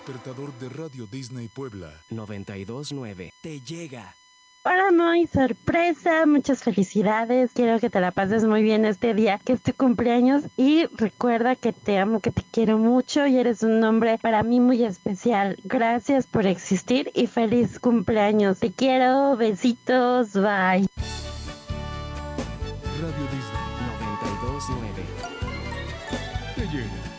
despertador de Radio Disney Puebla 92.9 te llega. Hola, Moy, sorpresa, muchas felicidades. Quiero que te la pases muy bien este día, que es tu cumpleaños. Y recuerda que te amo, que te quiero mucho y eres un hombre para mí muy especial. Gracias por existir y feliz cumpleaños. Te quiero, besitos, bye. Radio Disney 92.9 te llega.